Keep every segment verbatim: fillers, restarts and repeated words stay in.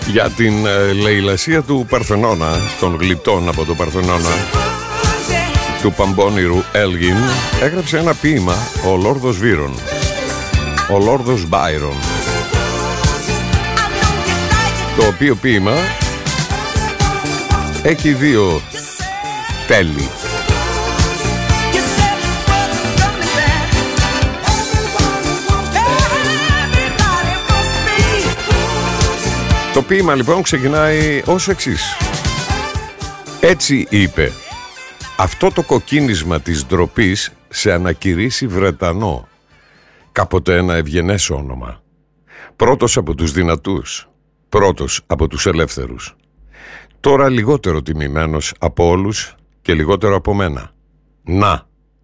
Για την ε, λαιλασία του Παρθενώνα, των γλυπτών από το Παρθενώνα, του παμπώνηρου Έλγιν, έγραψε ένα ποίημα ο Λόρδος Βύρον, ο Λόρδος Μπάιρον, το οποίο ποίημα έχει δύο τέλη. Το ποίημα λοιπόν ξεκινάει ως εξής. Έτσι είπε: αυτό το κοκκίνισμα της ντροπής σε ανακηρύσει Βρετανό, κάποτε ένα ευγενές όνομα, πρώτος από τους δυνατούς, πρώτος από τους ελεύθερους, τώρα λιγότερο τιμημένος από όλους και λιγότερο από μένα. Να,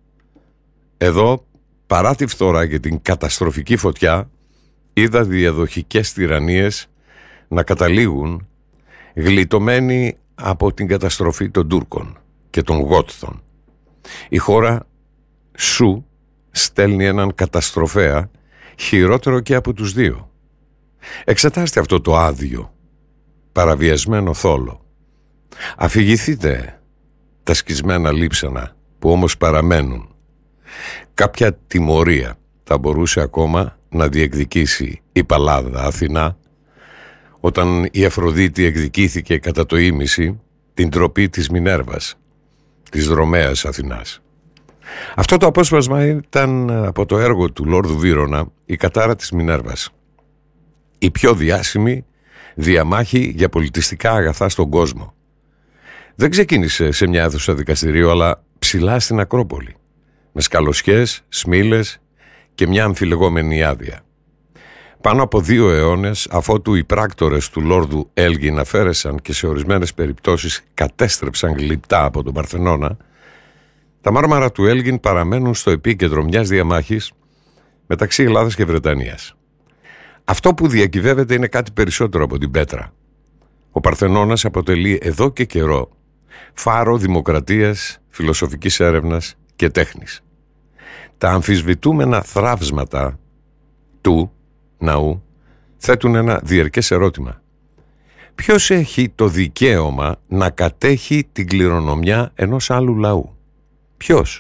εδώ παρά τη φθορά και την καταστροφική φωτιά, είδα διαδοχικές τυραννίες να καταλήγουν γλιτωμένοι από την καταστροφή των Τούρκων και των Γότθων. Η χώρα σου στέλνει έναν καταστροφέα χειρότερο και από τους δύο. Εξετάστε αυτό το άδειο, παραβιασμένο θόλο. Αφηγηθείτε τα σκισμένα λείψανα που όμως παραμένουν. Κάποια τιμωρία θα μπορούσε ακόμα να διεκδικήσει η Παλάδα Αθηνά, όταν η Αφροδίτη εκδικήθηκε κατά το ήμιση την τροπή της Μινέρβας, της δρομέας Αθηνάς. Αυτό το απόσπασμα ήταν από το έργο του Λόρδου Βύρονα, η κατάρα της Μινέρβας, η πιο διάσημη διαμάχη για πολιτιστικά αγαθά στον κόσμο. Δεν ξεκίνησε σε μια αίθουσα δικαστηρίου, αλλά ψηλά στην Ακρόπολη, με σκαλοσιές, σμήλες και μια αμφιλεγόμενη άδεια. Πάνω από δύο αιώνες, αφότου οι πράκτορες του Λόρδου Έλγιν αφαίρεσαν και σε ορισμένες περιπτώσεις κατέστρεψαν γλυπτά από τον Παρθενώνα, τα μάρμαρα του Έλγιν παραμένουν στο επίκεντρο μιας διαμάχης μεταξύ Ελλάδας και Βρετανίας. Αυτό που διακυβεύεται είναι κάτι περισσότερο από την πέτρα. Ο Παρθενώνας αποτελεί εδώ και καιρό φάρο δημοκρατίας, φιλοσοφικής έρευνας και τέχνης. Τα αμφισβητούμενα θραύσματα του ναού θέτουν ένα διαρκές ερώτημα. Ποιος έχει το δικαίωμα να κατέχει την κληρονομιά ενός άλλου λαού? Ποιος?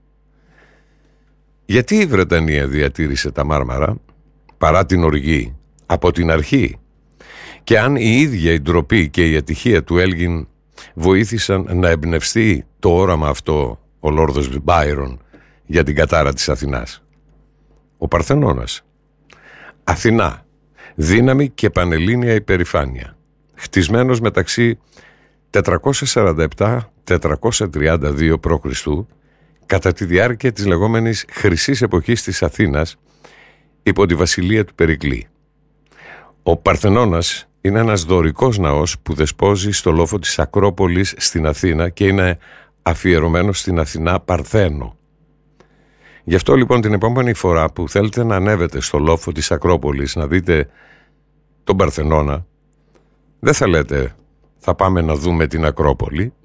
Γιατί η Βρετανία διατήρησε τα μάρμαρα παρά την οργή από την αρχή? Και αν η ίδια η ντροπή και η ατυχία του Έλγιν βοήθησαν να εμπνευστεί το όραμα αυτό ο Λόρδος Μπάιρον για την κατάρα της Αθηνάς. Ο Παρθενώνας. Αθηνά, δύναμη και πανελλήνια υπερηφάνεια, χτισμένος μεταξύ τετρακόσια σαράντα επτά με τετρακόσια τριάντα δύο π.Χ. κατά τη διάρκεια της λεγόμενης χρυσής εποχής της Αθήνας υπό τη βασιλεία του Περικλή. Ο Παρθενώνας είναι ένας δωρικός ναός που δεσπόζει στο λόφο της Ακρόπολης στην Αθήνα και είναι αφιερωμένος στην Αθηνά Παρθένο. Γι' αυτό λοιπόν την επόμενη φορά που θέλετε να ανέβετε στο λόφο της Ακρόπολης να δείτε τον Παρθενώνα, δεν θα λέτε θα πάμε να δούμε την Ακρόπολη,